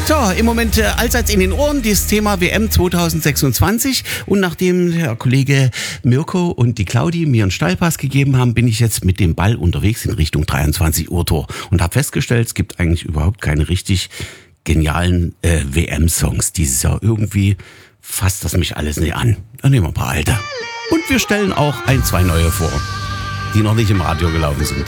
So, im Moment allseits in den Ohren dieses Thema WM 2026 und nachdem der Kollege Mirko und die Claudi mir einen Steilpass gegeben haben, bin ich jetzt mit dem Ball unterwegs in Richtung 23 Uhr Tor und habe festgestellt, es gibt eigentlich überhaupt keine richtig genialen WM-Songs dieses Jahr. Irgendwie fasst das mich alles nicht an. Dann nehmen wir ein paar alte. Und wir stellen auch ein, zwei neue vor, die noch nicht im Radio gelaufen sind.